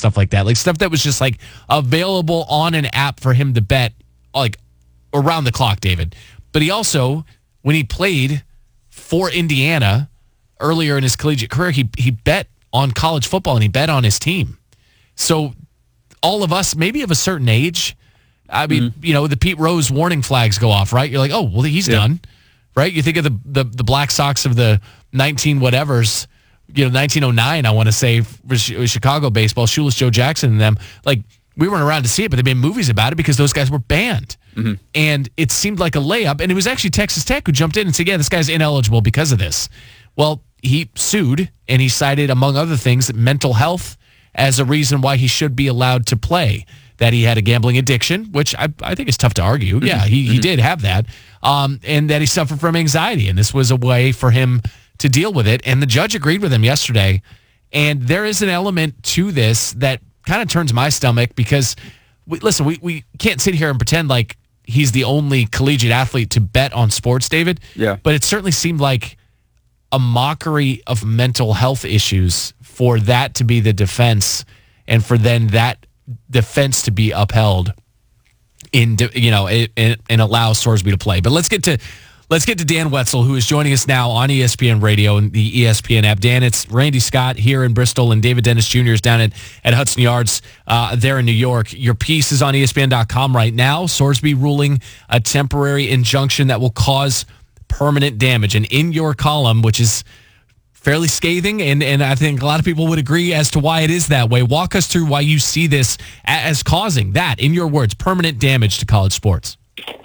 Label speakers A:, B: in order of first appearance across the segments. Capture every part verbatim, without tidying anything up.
A: stuff like that. Like stuff that was just like available on an app for him to bet like around the clock, David. But he also, when he played for Indiana earlier in his collegiate career, he he bet on college football and he bet on his team. So all of us, maybe of a certain age, I mean, mm-hmm. you know, the Pete Rose warning flags go off, right? You're like, oh, well, he's yeah. done, right? You think of the, the the Black Sox of the nineteen whatevers, you know, nineteen oh nine, I want to say, was Chicago baseball, Shoeless Joe Jackson and them. Like, we weren't around to see it, but they made movies about it because those guys were banned. Mm-hmm. And it seemed like a layup. And it was actually Texas Tech who jumped in and said, yeah, this guy's ineligible because of this. Well, he sued, and he cited, among other things, mental health as a reason why he should be allowed to play. That he had a gambling addiction, which I, I think is tough to argue. Mm-hmm. Yeah, he, he mm-hmm. did have that. Um, and that he suffered from anxiety. And this was a way for him to deal with it. And the judge agreed with him yesterday. And there is an element to this that kind of turns my stomach because, we, listen, we, we can't sit here and pretend like he's the only collegiate athlete to bet on sports, David.
B: Yeah.
A: But it certainly seemed like a mockery of mental health issues for that to be the defense and for then that defense to be upheld in, you know, and, and allow Sorsby to play. But let's get to let's get to Dan Wetzel, who is joining us now on E S P N Radio and the E S P N app. Dan, it's Randy Scott here in Bristol and David Dennis Junior is down at, at Hudson Yards uh, there in New York. Your piece is on E S P N dot com right now. Sorsby ruling a temporary injunction that will cause permanent damage. And in your column, which is fairly scathing, and, and I think a lot of people would agree as to why it is that way. Walk us through why you see this as causing that, in your words, permanent damage to college sports.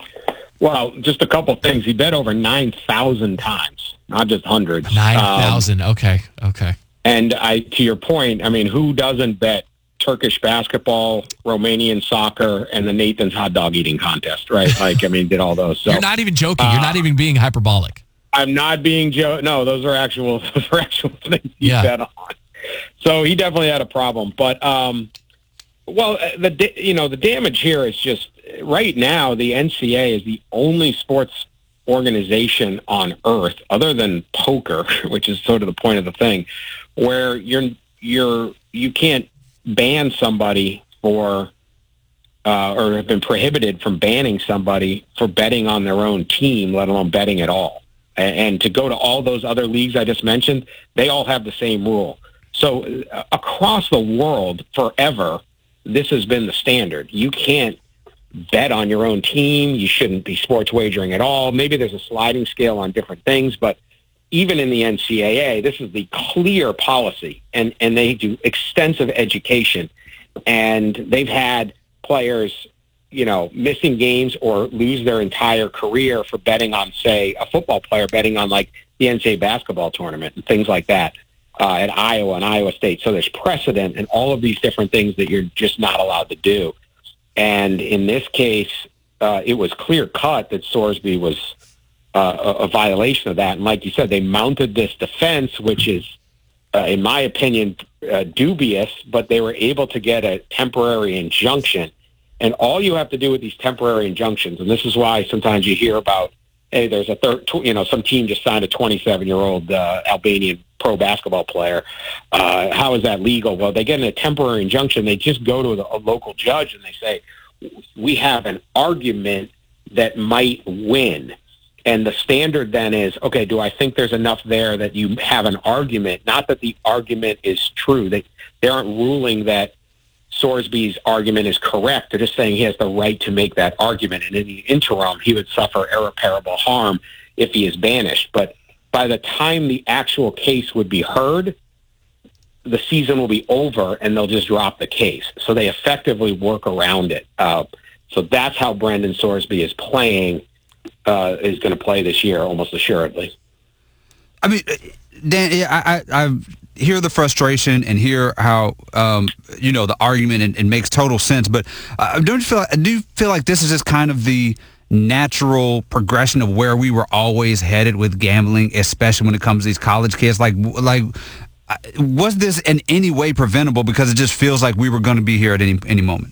C: Well, just a couple things. He bet over nine thousand times, not just hundreds.
A: nine thousand, um, okay, okay.
C: And I, to your point, I mean, who doesn't bet Turkish basketball, Romanian soccer, and the Nathan's hot dog eating contest, right? Like, I mean, did all those. So,
A: You're not even joking. You're
C: uh,
A: not even being hyperbolic.
C: I'm not being Joe. No, those are actual. Those are actual things he
A: yeah.
C: bet on. So he definitely had a problem. But um, well, the you know the damage here is just right now. The N C A A is the only sports organization on earth, other than poker, which is sort of the point of the thing, where you're you're you can't ban somebody for uh, or have been prohibited from banning somebody for betting on their own team, let alone betting at all. And to go to all those other leagues I just mentioned, they all have the same rule. So uh, across the world, forever, this has been the standard. You can't bet on your own team. You shouldn't be sports wagering at all. Maybe there's a sliding scale on different things, but even in the N C A A, this is the clear policy, and, and they do extensive education. And they've had players, you know, missing games or lose their entire career for betting on, say, a football player betting on, like, the N C A A basketball tournament and things like that uh, at Iowa and Iowa State. So there's precedent and all of these different things that you're just not allowed to do. And in this case, uh, it was clear-cut that Sorsby was uh, a, a violation of that. And like you said, they mounted this defense, which is, uh, in my opinion, uh, dubious, but they were able to get a temporary injunction. And all you have to do with these temporary injunctions, and this is why sometimes you hear about, hey, there's a third, you know, some team just signed a twenty-seven-year-old uh, Albanian pro basketball player. Uh, how is that legal? Well, they get a temporary injunction. They just go to a local judge and they say, we have an argument that might win. And the standard then is, okay, do I think there's enough there that you have an argument? Not that the argument is true. They, they aren't ruling that Sorsby's argument is correct. They're just saying he has the right to make that argument. And in the interim, he would suffer irreparable harm if he is banished. But by the time the actual case would be heard, the season will be over and they'll just drop the case. So they effectively work around it. Uh, so that's how Brendan Sorsby is playing, uh, is going to play this year, almost assuredly.
B: I mean, Dan, I, I, I hear the frustration and hear how, um, you know, the argument and, and makes total sense. But I don't feel, I do feel like this is just kind of the natural progression of where we were always headed with gambling, especially when it comes to these college kids. Like, like, was this in any way preventable? Because it just feels like we were going to be here at any any moment.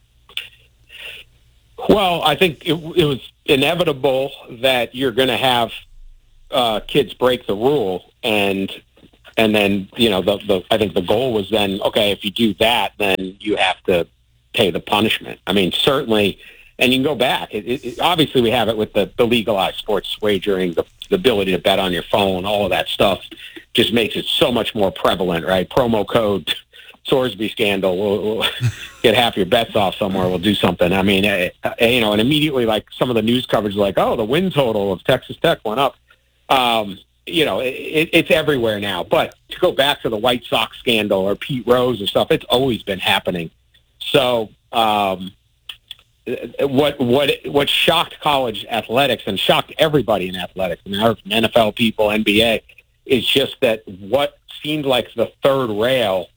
C: Well, I think it, it was inevitable that you're going to have uh, kids break the rule, and And then, you know, the, the I think the goal was then, okay, if you do that, then you have to pay the punishment. I mean, certainly, and you can go back. It, it, obviously, we have it with the, the legalized sports wagering, the, the ability to bet on your phone, all of that stuff just makes it so much more prevalent, right? Promo code Sorsby scandal, we'll, we'll get half your bets off somewhere, we'll do something. I mean, uh, you know, and immediately, like, some of the news coverage is like, oh, the win total of Texas Tech went up. Um, you know, it, it's everywhere now. But to go back to the White Sox scandal or Pete Rose or stuff, it's always been happening. So um, what what what shocked college athletics and shocked everybody in athletics, and I heard from N F L people, N B A, is just that what seemed like the third rail,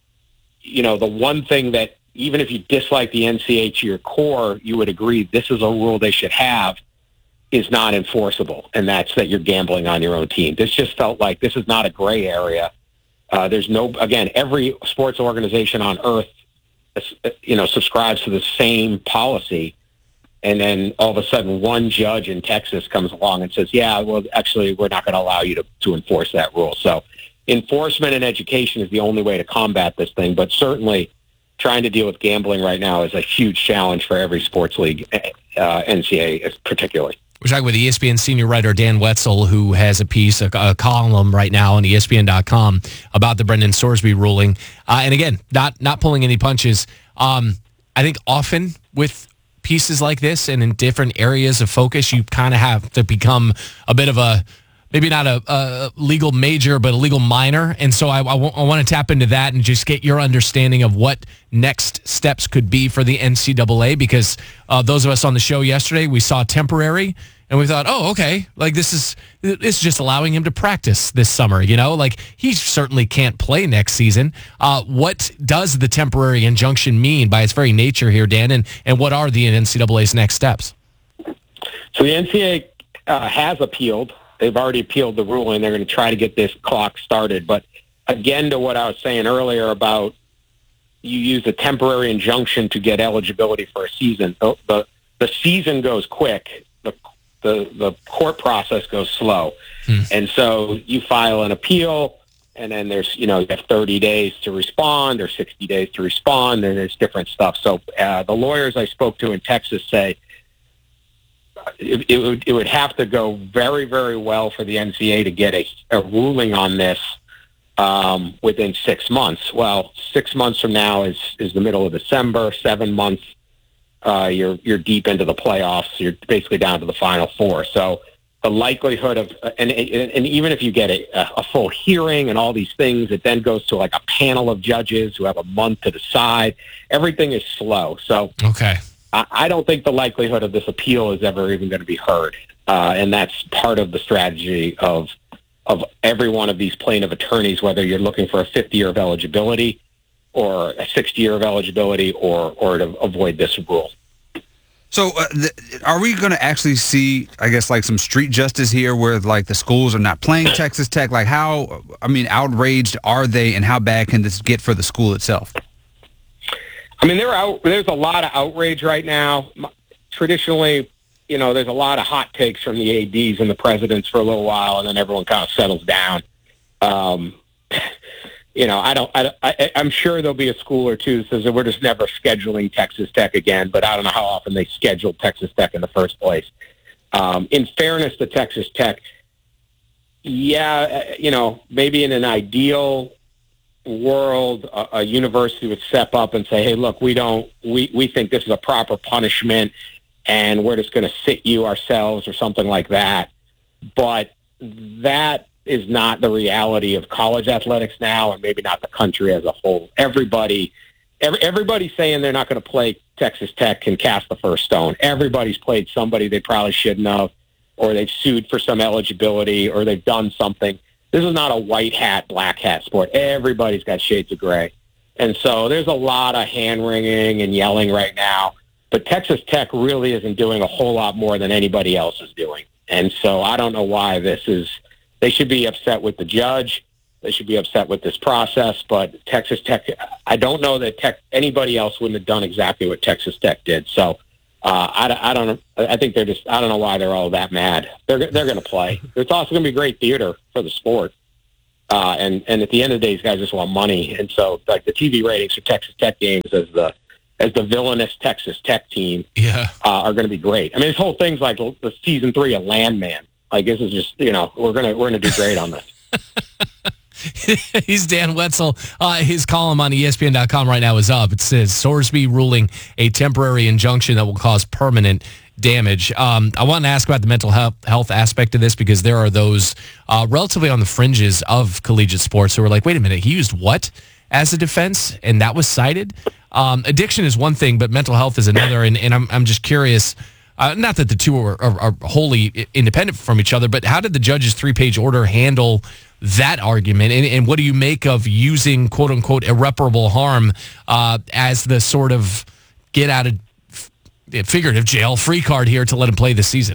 C: you know, the one thing that even if you dislike the N C A A to your core, you would agree this is a rule they should have, is not enforceable, and that's that you're gambling on your own team. This just felt like this is not a gray area. Uh, there's no, again, every sports organization on earth, you know, subscribes to the same policy, and then all of a sudden one judge in Texas comes along and says, yeah, well, actually, we're not going to allow you to, to enforce that rule. So enforcement and education is the only way to combat this thing, but certainly trying to deal with gambling right now is a huge challenge for every sports league, uh, N C A A particularly.
A: We're talking with E S P N senior writer Dan Wetzel, who has a piece, a, a column right now on E S P N dot com about the Brendan Sorsby ruling. Uh, and again, not not pulling any punches. Um, I think often with pieces like this and in different areas of focus, you kind of have to become a bit of a, maybe not a, a legal major, but a legal minor. And so I, I, w- I want to tap into that and just get your understanding of what next steps could be for the N C double A, because uh, those of us on the show yesterday, we saw temporary and we thought, oh, okay, like this is it's just allowing him to practice this summer, you know, like he certainly can't play next season. Uh, what does the temporary injunction mean by its very nature here, Dan, and, and what are the N C double A's next steps?
C: So the N C double A uh, has appealed. They've already appealed the ruling. They're going to try to get this clock started. But again, to what I was saying earlier about you use a temporary injunction to get eligibility for a season. The, the, the season goes quick. The, the, the court process goes slow. Hmm. And so you file an appeal, and then there's, you know, you have thirty days to respond or sixty days to respond, and there's different stuff. So uh, the lawyers I spoke to in Texas say, It, it would it would have to go very, very well for the N C A A to get a, a ruling on this um, within six months. Well, six months from now is, is the middle of December. Seven months, uh, you're you're deep into the playoffs. You're basically down to the Final Four. So the likelihood of and and even if you get a, a full hearing and all these things, it then goes to like a panel of judges who have a month to decide. Everything is slow. So
A: okay.
C: I don't think the likelihood of this appeal is ever even going to be heard, uh, and that's part of the strategy of of every one of these plaintiff attorneys, whether you're looking for a fifty year of eligibility or a sixty year of eligibility or, or to avoid this rule.
B: So uh, th- are we going to actually see, I guess, like some street justice here where, like, the schools are not playing Texas Tech? Like, how, I mean, outraged are they, and how bad can this get for the school itself?
C: I mean, there are, there's a lot of outrage right now. Traditionally, you know, there's a lot of hot takes from the A Ds and the presidents for a little while, and then everyone kind of settles down. Um, you know, I don't, I, I, I'm sure there'll be a school or two that says that we're just never scheduling Texas Tech again, but I don't know how often they scheduled Texas Tech in the first place. Um, in fairness to Texas Tech, yeah, you know, maybe in an ideal world, a, a university would step up and say, hey, look, we don't, we, we think this is a proper punishment and we're just going to sit you ourselves or something like that. But that is not the reality of college athletics now, and maybe not the country as a whole. Everybody, every, everybody's saying they're not going to play Texas Tech can cast the first stone. Everybody's played somebody they probably shouldn't have, or they've sued for some eligibility, or they've done something. This is not a white hat, black hat sport. Everybody's got shades of gray. And so there's a lot of hand-wringing and yelling right now. But Texas Tech really isn't doing a whole lot more than anybody else is doing. And so I don't know why this is – they should be upset with the judge. They should be upset with this process. But Texas Tech – I don't know that tech, anybody else wouldn't have done exactly what Texas Tech did. So uh, I, I don't know. I think they're just – I don't know why they're all that mad. They're, they're going to play. It's also going to be great theater for the sport. Uh, and, and at the end of the day, these guys just want money. And so, like, the T V ratings for Texas Tech games as the as the villainous Texas Tech team
A: yeah.
C: uh, are going to be great. I mean, this whole thing's like the season three of Landman. Like, this is just, you know, we're gonna we're gonna do great on this.
A: He's Dan Wetzel. Uh, his column on E S P N dot com right now is up. It says Sorsby ruling a temporary injunction that will cause permanent damage. Um, I want to ask about the mental health, health aspect of this, because there are those uh, relatively on the fringes of collegiate sports who are like, wait a minute, he used what as a defense? And that was cited? Um, addiction is one thing, but mental health is another. And, and I'm, I'm just curious, uh, not that the two are, are, are wholly independent from each other, but how did the judge's three-page order handle that argument? And, and what do you make of using quote-unquote irreparable harm uh, as the sort of get out of figurative jail free card here to let him play this season?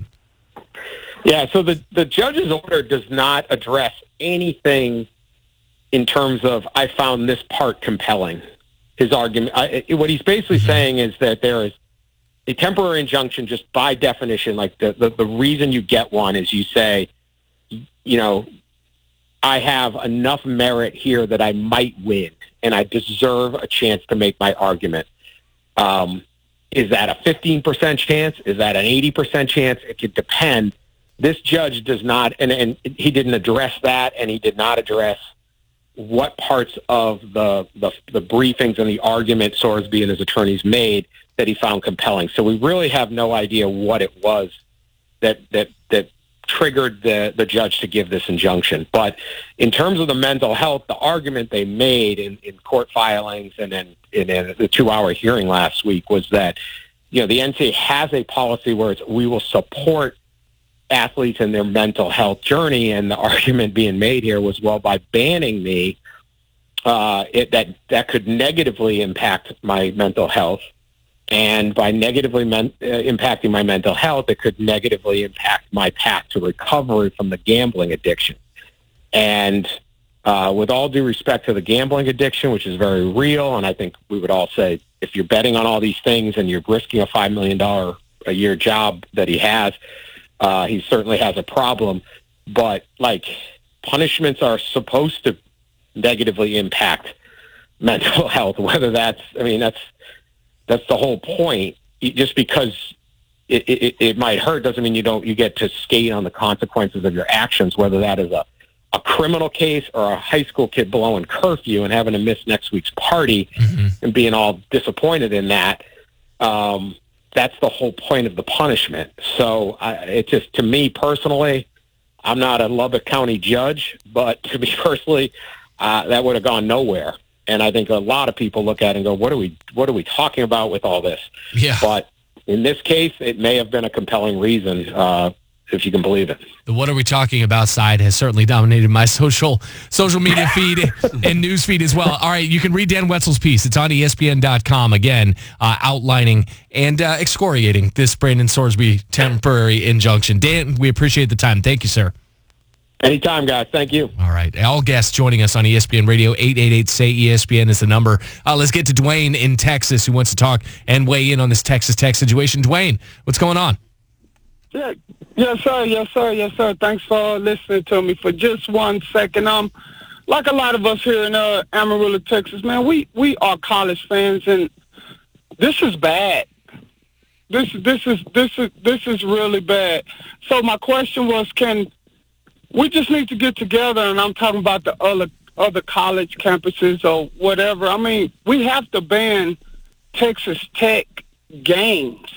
C: Yeah, so the, the judge's order does not address anything in terms of, I found this part compelling. His argument, I, what he's basically mm-hmm. saying is that there is a temporary injunction just by definition. Like the, the, the reason you get one is you say, you know, I have enough merit here that I might win, and I deserve a chance to make my argument. Um, is that a fifteen percent chance? Is that an eighty percent chance? It could depend. This judge does not, and, and he didn't address that, and he did not address what parts of the, the, the briefings and the argument Sorsby and his attorneys made that he found compelling. So we really have no idea what it was that that that triggered the, the judge to give this injunction. But in terms of the mental health, the argument they made in, in court filings and in, in, in the two-hour hearing last week was that, you know, the N C A A has a policy where it's, we will support athletes in their mental health journey, and the argument being made here was, well, by banning me, uh, it, that that could negatively impact my mental health. And by negatively men- uh, impacting my mental health, it could negatively impact my path to recovery from the gambling addiction. And uh, with all due respect to the gambling addiction, which is very real, and I think we would all say if you're betting on all these things and you're risking a five million dollars a year job that he has, uh, he certainly has a problem. But, like, punishments are supposed to negatively impact mental health, whether that's, I mean, that's, That's the whole point. Just because it, it, it might hurt doesn't mean you don't. You get to skate on the consequences of your actions, whether that is a, a criminal case or a high school kid blowing curfew and having to miss next week's party mm-hmm. and being all disappointed in that. Um, that's the whole point of the punishment. So I, it just, to me personally, I'm not a Lubbock County judge, but to me personally, uh, that would have gone nowhere. And I think a lot of people look at it and go, what are we what are we talking about with all this?
A: Yeah.
C: But in this case, it may have been a compelling reason, uh, if you can believe it.
A: The what are we talking about side has certainly dominated my social social media feed and news feed as well. All right, you can read Dan Wetzel's piece. It's on E S P N dot com, again, uh, outlining and uh, excoriating this Brandon Sorsby temporary injunction. Dan, we appreciate the time. Thank you, sir.
C: Anytime, guys. Thank you.
A: All right. All guests joining us on E S P N Radio. eight eight eight, S A Y E S P N is the number. Uh, let's get to Dwayne in Texas, who wants to talk and weigh in on this Texas Tech situation. Dwayne, what's going on?
D: Yeah, yes, sir. Yes, sir. Yes, sir. Thanks for listening to me for just one second. Um, like a lot of us here in uh, Amarillo, Texas, man, we, we are college fans, and this is bad. This this is this is this is really bad. So my question was, can we just need to get together, and I'm talking about the other other college campuses or whatever. I mean, we have to ban Texas Tech games.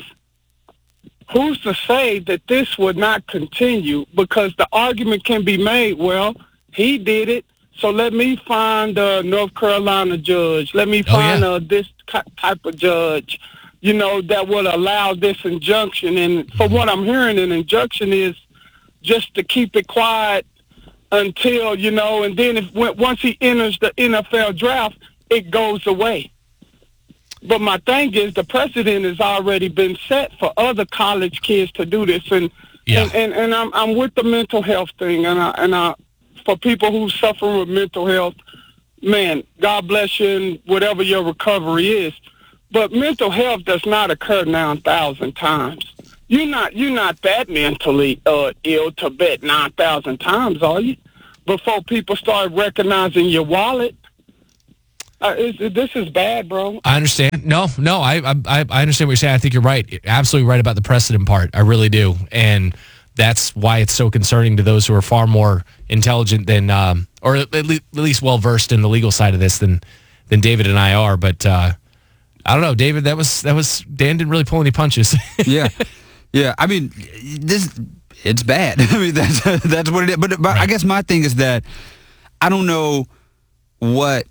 D: Who's to say that this would not continue? Because the argument can be made, well, he did it, so let me find a North Carolina judge. Let me find oh, yeah. a this type of judge, you know, that will allow this injunction. And from what I'm hearing, an injunction is just to keep it quiet until, you know, and then if once he enters the N F L draft, it goes away. But my thing is, the precedent has already been set for other college kids to do this, and yeah. and, and, and I'm I'm with the mental health thing, and I, and I, for people who suffer with mental health, man, God bless you, and whatever your recovery is. But mental health does not occur nine thousand times. You're not you're not that mentally uh, ill to bet nine thousand times, are you? before people start recognizing your wallet. Uh, it's, it, this is bad, bro.
A: I understand. No, no, I, I I understand what you're saying. I think you're right. You're absolutely right about the precedent part. I really do. And that's why it's so concerning to those who are far more intelligent than, um, or at least, at least well-versed in the legal side of this than than David and I are. But uh, I don't know, David, that was, that was Dan didn't really pull any punches.
B: yeah. Yeah. I mean, this it's bad. I mean, that's, that's what it is. But, but right. I guess my thing is that I don't know what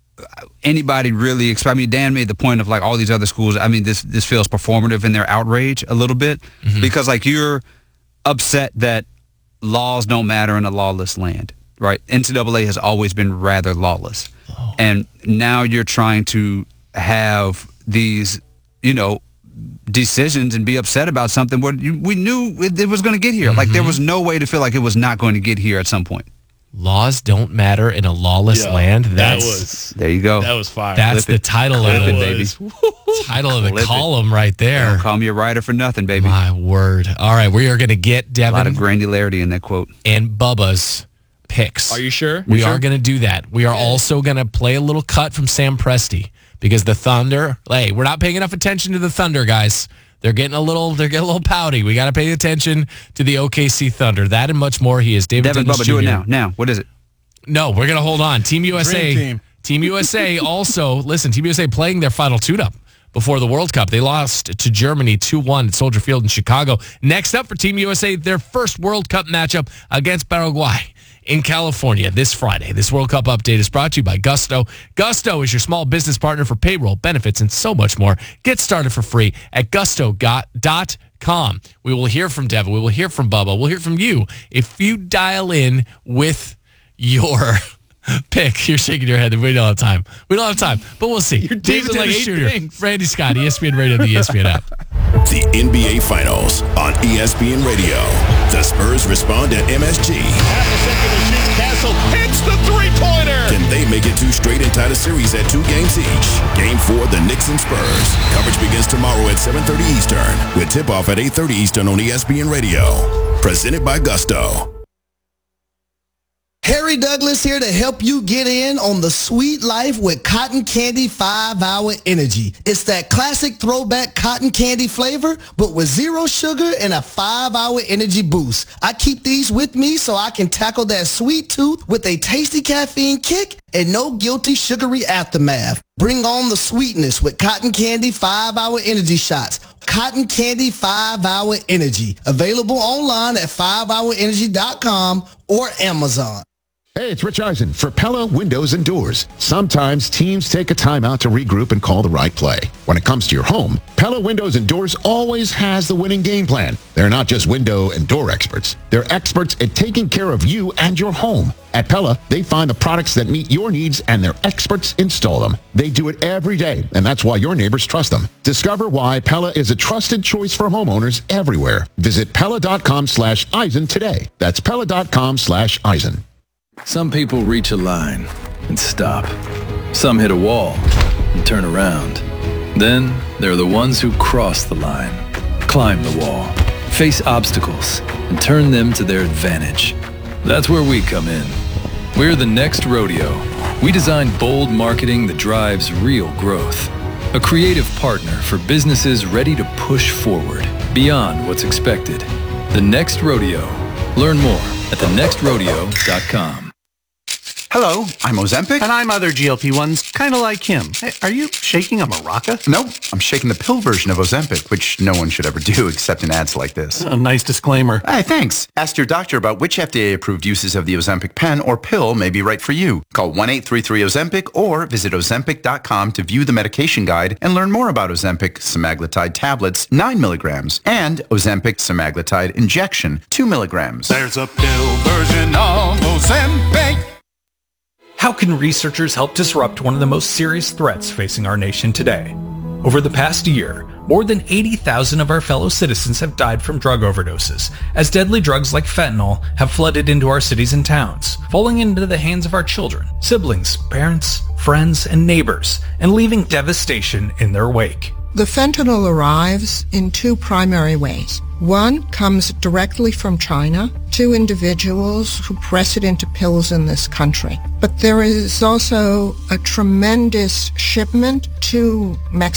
B: anybody really expect. I mean, Dan made the point of like all these other schools. I mean, this this feels performative in their outrage a little bit mm-hmm. because like you're upset that laws don't matter in a lawless land, right? N C double A has always been rather lawless, oh. and now you're trying to have these, you know, decisions and be upset about something where you, we knew it, it was going to get here. Mm-hmm. Like there was no way to feel like it was not going to get here at some point.
A: Laws don't matter in a lawless
E: Yo,
A: land. That's,
E: that was
B: there you go.
E: That was fire.
A: That's
B: Flip
A: the title
B: Flip
A: of
B: it,
A: the
B: baby.
A: title of the
B: Flip
A: column it. right there.
B: Don't call me a writer for nothing, baby.
A: My word. All right, we are going to get Devin
B: a lot of granularity in that quote
A: and Bubba's picks.
E: Are you sure?
A: We
E: you
A: are
E: sure?
A: going to do that. We are yeah. also going to play a little cut from Sam Presti because the Thunder. Hey, we're not paying enough attention to the Thunder, guys. They're getting a little. They're getting a little pouty. We got to pay attention to the O K C Thunder. That and much more. He is David.
B: Devin,
A: Dennis
B: Bubba,
A: Junior
B: do it now. Now, what is it?
A: No, we're going to hold on. Team U S A.
E: Team.
A: Team U S A also, listen, Team U S A playing their final tune-up before the World Cup. They lost to Germany two one at Soldier Field in Chicago. Next up for Team U S A, their first World Cup matchup against Paraguay in California this Friday. This World Cup update is brought to you by Gusto. Gusto is your small business partner for payroll, benefits, and so much more. Get started for free at gusto dot com. We will hear from Devin. We will hear from Bubba. We'll hear from you if you dial in with your pick. You're shaking your head. We don't have time. We don't have time, but we'll see.
E: You're
A: David
E: like
A: Dennis Junior, Randy Scott, E S P N Radio, the E S P N app.
F: The N B A Finals on E S P N Radio. The Spurs respond to M S G.
G: Half a second to shoot. Castle hits the three-pointer.
F: Can they make it two straight and tie the series at two games each? Game four, the Knicks and Spurs. Coverage begins tomorrow at seven thirty Eastern with tip-off at eight thirty Eastern on E S P N Radio. Presented by Gusto.
H: Harry Douglas here to help you get in on the sweet life with Cotton Candy five hour Energy. It's that classic throwback cotton candy flavor, but with zero sugar and a five hour energy boost. I keep these with me so I can tackle that sweet tooth with a tasty caffeine kick and no guilty sugary aftermath. Bring on the sweetness with Cotton Candy five hour Energy shots. Cotton Candy five hour Energy. Available online at five hour energy dot com or Amazon.
I: Hey, it's Rich Eisen for Pella Windows and Doors. Sometimes teams take a timeout to regroup and call the right play. When it comes to your home, Pella Windows and Doors always has the winning game plan. They're not just window and door experts. They're experts at taking care of you and your home. At Pella, they find the products that meet your needs and their experts install them. They do it every day, and that's why your neighbors trust them. Discover why Pella is a trusted choice for homeowners everywhere. Visit Pella.com slash Eisen today. That's Pella.com slash Eisen.
J: Some people reach a line and stop. Some hit a wall and turn around. Then there are the ones who cross the line, climb the wall, face obstacles, and turn them to their advantage. That's where we come in. We're the Next Rodeo. We design bold marketing that drives real growth. A creative partner for businesses ready to push forward beyond what's expected. The Next Rodeo. Learn more at the next rodeo dot com.
K: Hello, I'm Ozempic.
L: And I'm other G L P ones, kind of like him. Hey, are you shaking a maraca?
K: Nope, I'm shaking the pill version of Ozempic, which no one should ever do except in ads like this.
L: A nice disclaimer.
K: Hey, thanks. Ask your doctor about which F D A-approved uses of the Ozempic pen or pill may be right for you. Call one eight three three Ozempic or visit ozempic dot com to view the medication guide and learn more about Ozempic semaglutide tablets, nine milligrams, and Ozempic semaglutide injection, two milligrams.
G: There's a pill version of Ozempic.
M: How can researchers help disrupt one of the most serious threats facing our nation today? Over the past year, more than eighty thousand of our fellow citizens have died from drug overdoses, as deadly drugs like fentanyl have flooded into our cities and towns, falling into the hands of our children, siblings, parents, friends, and neighbors, and leaving devastation in their wake.
E: The fentanyl arrives in two primary ways. One comes directly from China to individuals who press it into pills in this country. But there is also a tremendous shipment to Mexico.